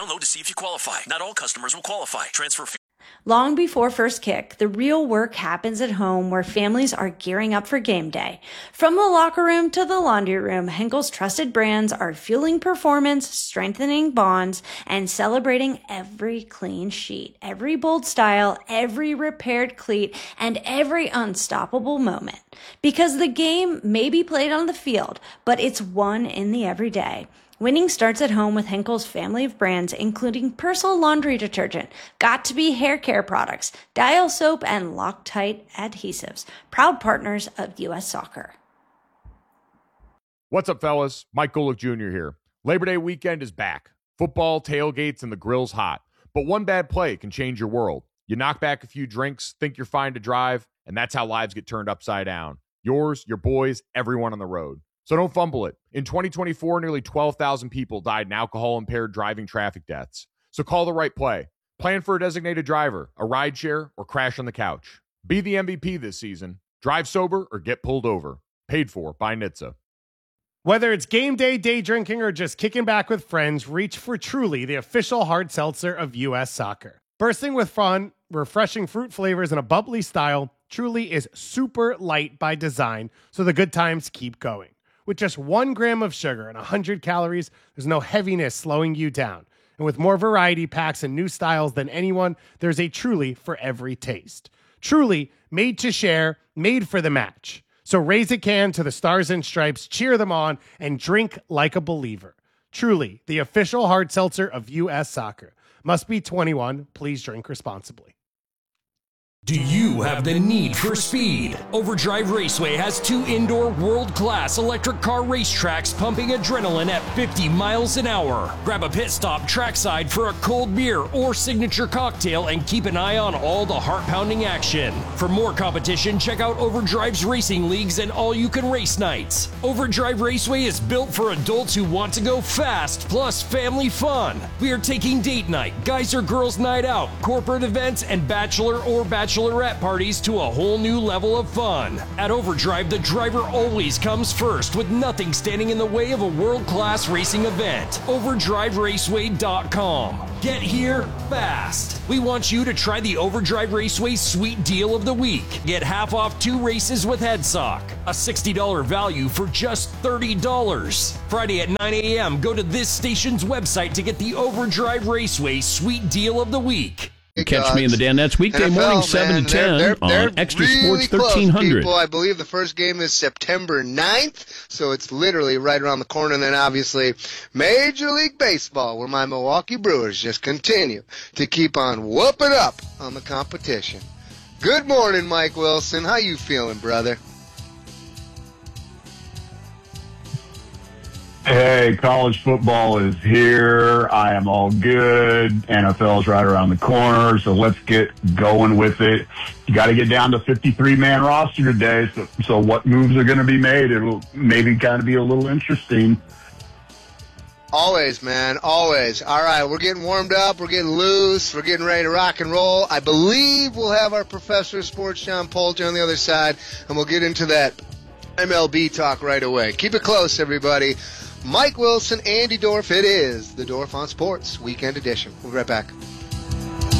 Download to see if you qualify. Not all customers will qualify. Transfer fee. Long before first kick, the real work happens at home where families are gearing up for game day. From the locker room to the laundry room, Henkel's trusted brands are fueling performance, strengthening bonds, and celebrating every clean sheet, every bold style, every repaired cleat, and every unstoppable moment. Because the game may be played on the field, but it's won in the everyday. Winning starts at home with Henkel's family of brands, including Persil laundry detergent, Got2b hair care products, Dial soap, and Loctite adhesives. Proud partners of U.S. Soccer. What's up, fellas? Mike Golick Jr. here. Labor Day weekend is back. Football, tailgates, and the grill's hot. But one bad play can change your world. You knock back a few drinks, think you're fine to drive, and that's how lives get turned upside down. Yours, your boys, everyone on the road. So don't fumble it. In 2024, nearly 12,000 people died in alcohol-impaired driving traffic deaths. So call the right play. Plan for a designated driver, a rideshare, or crash on the couch. Be the MVP this season. Drive sober or get pulled over. Paid for by NHTSA. Whether it's game day, day drinking, or just kicking back with friends, reach for Truly, the official hard seltzer of U.S. Soccer. Bursting with fun, refreshing fruit flavors, and a bubbly style, Truly is super light by design, so the good times keep going. With just 1 gram of sugar and 100 calories, there's no heaviness slowing you down. And with more variety packs and new styles than anyone, there's a Truly for every taste. Truly, made to share, made for the match. So raise a can to the Stars and Stripes, cheer them on, and drink like a believer. Truly, the official hard seltzer of U.S. Soccer. Must be 21. Please drink responsibly. Do you have the need for speed? Overdrive Raceway has 2 indoor world-class electric car racetracks pumping adrenaline at 50 miles an hour. Grab a pit stop trackside for a cold beer or signature cocktail and keep an eye on all the heart-pounding action. For more competition, check out Overdrive's racing leagues and all-you-can-race nights. Overdrive Raceway is built for adults who want to go fast, plus family fun. We are taking date night, guys or girls night out, corporate events, and bachelor or bachelorette parties to a whole new level of fun. At Overdrive, the driver always comes first, with nothing standing in the way of a world-class racing event. OverdriveRaceway.com. Get here fast. We want you to try the Overdrive Raceway Sweet Deal of the Week. Get half off 2 races with HeadSock. A $60 value for just $30. Friday at 9 a.m., go to this station's website to get the Overdrive Raceway Sweet Deal of the Week. Catch me in the Danettes weekday NFL, morning, 7 to 10 on Extra really Sports 1300. People, I believe the first game is September 9th, so it's literally right around the corner. And then obviously Major League Baseball, where my Milwaukee Brewers just continue to keep on whooping up on the competition. Good morning, Mike Wilson. How you feeling, brother? Hey, college football is here. I am all good. NFL's right around the corner, so let's get going with it. You got to get down to 53-man roster today, so what moves are going to be made? It will maybe kind of be a little interesting. Always, man, always. All right, we're getting warmed up. We're getting loose. We're getting ready to rock and roll. I believe we'll have our professor of sports, John Polge, on the other side, and we'll get into that MLB talk right away. Keep it close, everybody. Mike Wilson, Andy Dorff, it is the Dorff on Sports Weekend Edition. We'll be right back.